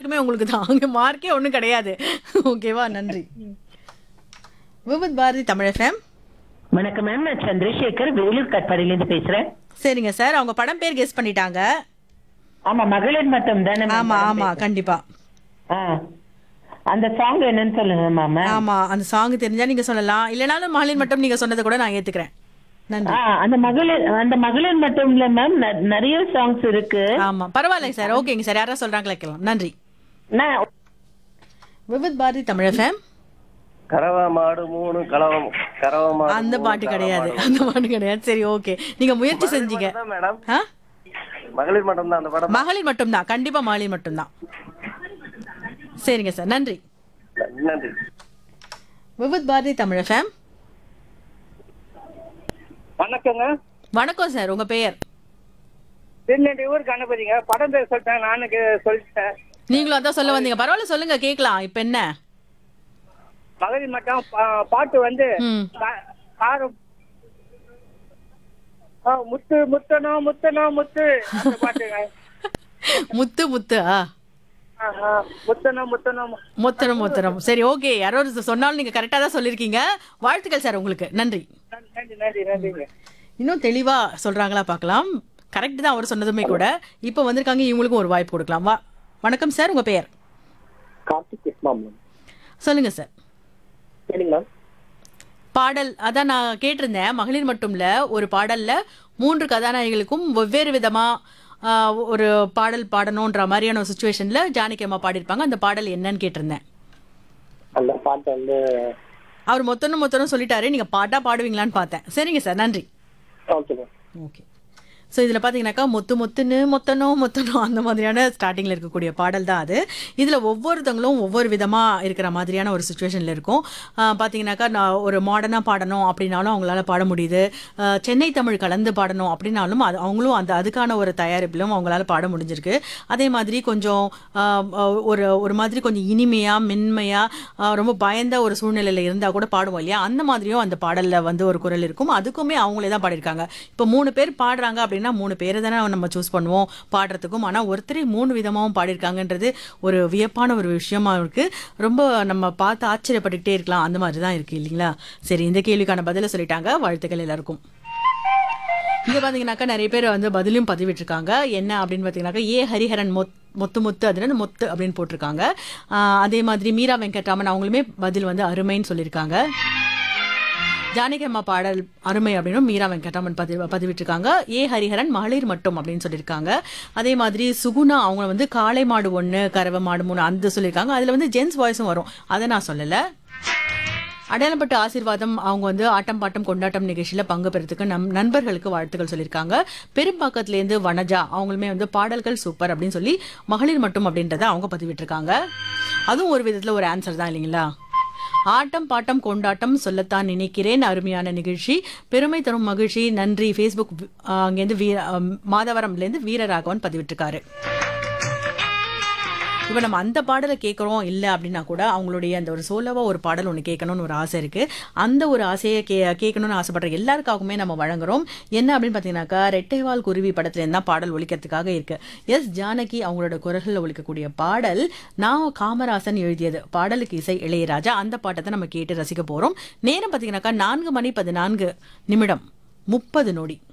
மார்க்குமே உங்களுக்கு தான். அங்க மார்க்கே ஒண்ணும் கிடையாது. ஓகேவா? நன்றி. விவித் பாரதி தமிழ் எஃப்எம். வணக்கம் மேம், நான் சந்திரசேகர் வேலூர் கட்பாடியிலேருந்து பேசுறேன். சரிங்க சார், அவங்க படம் பேர் கெஸ் பண்ணிட்டாங்க. ஆமா, மகளிர் மட்டும் தானே ma'am ஆமா படம் ஆமா பேரு? கண்டிப்பா. ஆ, அந்த சாங் என்னன்னு சொல்லுங்க மாமா. ஆமா, அந்த சாங் தெரிஞ்சா நீங்க சொல்லலாம், இல்லனாலும் மகளிர் மட்டும் நீங்க சொன்னதை கூட நான் ஏத்துக்கிறேன். நன்றி. அந்த மகளிர் மட்டும் இல்ல மேம், நிறைய சாங்ஸ் இருக்கு. ஆமா, பரவாயில்லை சார். ஓகேங்க சார், யாரா சொல்றாங்களா கேட்கலாம். நன்றி. நான் விவித் பாரதி தமிழ் எஃப்எம். கறவை மாடு மூணு கலவம் கறவை மாடு அந்த மூணு, பாட்டு கறவை கிடையாது, மாடு அந்த பாட்டு கிடையாது. சரி, ஓகே, நீங்க முயற்சி செஞ்சீங்க. மட்டும்தான் மேடம். ஆ? மகளிர் மட்டும் தான் அந்த படம். மகளிர் மட்டும்தான், கண்டிப்பா மகளிர் மட்டும்தான். சரிங்க சார், நன்றி. நன்றி. விவித் பாரதி தமிழ் எஃப்எம். வணக்கங்க. வணக்கம் சார், உங்க பெயர்? திருநெல்வேலி ஊர் கணபதிங்க. படம் பேர் சொல்லிட்டேன், நானுக்கு சொல்லிட்டேன். நீங்களும் அதான் சொல்ல வந்தீங்க. பரவாயில்ல, சொல்லுங்க கேட்கலாம். இப்ப என்ன? மகளிர் மட்டும் பாட்டு வந்து ம். காரம் முத்து முத்தனோ முத்தனோ முத்து அந்த பாட்டுங்க. முத்து முத்து. முத்தனோ முத்தனோ மொத்தரம் மொத்தரம். சரி, ஓகே, யாரோ சொன்னாலும் நீங்க கரெக்டா தான் சொல்லிருக்கீங்க. வாழ்த்துக்கள் சார் உங்களுக்கு. நன்றி. நன்றி நன்றி நன்றிங்க. இன்னும் தெளிவா சொல்றாங்களா பார்க்கலாம். கரெக்ட் தான் அவர் சொன்னதுமே கூட. இப்போ வந்திருக்காங்க, இவங்களுக்கும் ஒரு வாய்ப்பு கொடுக்கலாம். வணக்கம் சார், உங்க பெயர்? கார்த்திக் கிருஷ்ணா மேம். சொல்லுங்க சார். சரிங்களா? பாடல் அதான் நான் கேட்டிருந்தேன். மகளிர் மட்டும்ல ஒரு பாடல்ல 3 கதாநாயகிகளுக்கும் வெவ்வேறு விதமா ஒரு பாடல் பாடணுன்ற மாதிரியான ஒரு சுச்சுவேஷன்ல ஜானகி அம்மா பாடியிருப்பாங்க. அந்த பாடல் என்னன்னு கேட்டிருந்தேன். அந்த பாட்டு வந்து அவர் மொத்தனும் சொல்லிட்டாரு. நீங்க பாட்டா பாடுவீங்களான்னு பார்த்தேன். சரிங்க சார், நன்றி. Okay ma'am. ஓகே. ஸோ இதில் பார்த்தீங்கன்னாக்கா மொத்தனும் அந்த மாதிரியான ஸ்டார்டிங்கில் இருக்கக்கூடிய பாடல் தான் அது. இதில் ஒவ்வொருத்தவங்களும் ஒவ்வொரு விதமாக இருக்கிற மாதிரியான ஒரு சுச்சுவேஷனில் இருக்கும். பார்த்தீங்கன்னாக்கா நான் ஒரு மாடர்னாக பாடணும் அப்படின்னாலும் அவங்களால பாட முடியுது. சென்னை தமிழ் கலந்து பாடணும் அப்படின்னாலும் அவங்களும் அதுக்கான ஒரு தயாரிப்பிலும் அவங்களால பாட முடிஞ்சிருக்கு. அதே மாதிரி கொஞ்சம் ஒரு மாதிரி கொஞ்சம் இனிமையாக மென்மையாக ரொம்ப பயந்த ஒரு சூழ்நிலையில் இருந்தால் கூட பாடுவோம் இல்லையா, அந்த மாதிரியும் அந்த பாடலில் வந்து ஒரு குரல் இருக்கும். அதுக்குமே அவங்களே தான் பாடியிருக்காங்க. இப்போ 3 பேர் பாடுறாங்க அப்படின்னா 3 பேரை தானே நம்ம சூஸ் பண்ணுவோம் பாடுறதுக்கும். ஆனால் ஒருத்தரே 3 விதமாகவும் பாடியிருக்காங்கன்றது ஒரு வியப்பான ஒரு விஷயமா இருக்கு. ரொம்ப நம்ம பார்த்து ஆச்சரியப்பட்டுக்கிட்டே இருக்கலாம். அந்த மாதிரி தான் இருக்கு இல்லைங்களா? சரி, இந்த கேள்விக்கான பதிலை சொல்லிட்டாங்க. வாழ்த்துக்கள் எல்லாருக்கும். இங்கே பார்த்தீங்கன்னாக்கா நிறைய பேர் வந்து பதிலையும் பதிவிட்டிருக்காங்க. என்ன அப்படின்னு பார்த்தீங்கன்னாக்கா ஹரிஹரன் முத்து அதுன்னு முத்து அப்படின்னு போட்டிருக்காங்க. அதே மாதிரி மீரா வெங்கட்ராமன் அவங்களுமே பதில் வந்து அருமைன்னு சொல்லியிருக்காங்க. ஜானகி அம்மா பாடல் அருமை அப்படின்னு மீரா வெங்கட்ராமன் பதிவிட்டிருக்காங்க. ஹரிஹரன் மகளிர் மட்டும் அப்படின்னு சொல்லியிருக்காங்க. அதே மாதிரி சுகுணா அவங்க வந்து காளை மாடு 1 கறவை மாடு 3 அந்த சொல்லியிருக்காங்க. அதில் வந்து ஜென்ஸ் வாய்ஸும் வரும், அதை நான் சொல்லலை. அடையாளப்பட்ட ஆசீர்வாதம் அவங்க வந்து ஆட்டம் பாட்டம் கொண்டாட்டம் நிகழ்ச்சியில் பங்கு பெறதுக்கு நண்பர்களுக்கு வாழ்த்துக்கள் சொல்லியிருக்காங்க. பெரும்பாக்கத்துலேருந்து வனஜா அவங்களுமே வந்து பாடல்கள் சூப்பர் அப்படின்னு சொல்லி மகளிர் மட்டும் அப்படின்றத அவங்க பதிவிட்டிருக்காங்க. அதுவும் ஒரு விதத்தில் ஒரு ஆன்சர் தான் இல்லைங்களா? ஆட்டம் பாட்டம் கொண்டாட்டம் சொல்லத்தான் நினைக்கிறேன், அருமையான நிகழ்ச்சி, பெருமை தரும் மகிழ்ச்சி, நன்றி. ஃபேஸ்புக் அங்கேருந்து மாதவரம்லேருந்து வீரராகவன் பதிவிட்டிருக்காரு. இப்போ நம்ம அந்த பாடலை கேட்குறோம் இல்லை அப்படின்னா கூட அவங்களுடைய அந்த ஒரு சோலோவாக ஒரு பாடல் ஒன்று கேட்கணும்னு ஒரு ஆசை இருக்குது. அந்த ஒரு ஆசையை கேட்கணும்னு ஆசைப்படுற எல்லாருக்காகவுமே நம்ம வழங்குறோம். என்ன அப்படின்னு பார்த்தீங்கன்னாக்கா ரெட்டைவால் குருவி படத்துலேருந்து தான் பாடல் ஒலிக்கிறதுக்காக இருக்குது. ஜானகி அவங்களோட குரல்களில் ஒலிக்கக்கூடிய பாடல் நான் காமராசன் எழுதியது. பாடலுக்கு இசை இளையராஜா. அந்த பாட்டை தான் நம்ம கேட்டு ரசிக்க போகிறோம். நேரம் பார்த்தீங்கன்னாக்கா 4:14 நிமிடம் 30 நொடி.